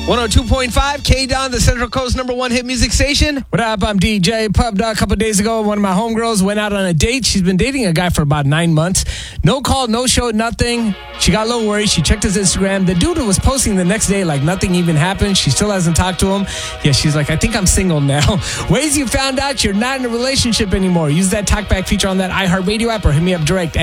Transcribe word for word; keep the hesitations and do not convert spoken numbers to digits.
one oh two point five, K-Don, the Central Coast number one hit music station. What up? I'm D J Pub. A couple days ago, one of my homegirls went out on a date. She's been dating a guy for about nine months. No call, no show, nothing. She got a little worried. She checked his Instagram. The dude was posting the next day like nothing even happened. She still hasn't talked to him. Yeah, she's like, I think I'm single now. Ways you found out you're not in a relationship anymore. Use that talkback feature on that iHeartRadio app or hit me up direct.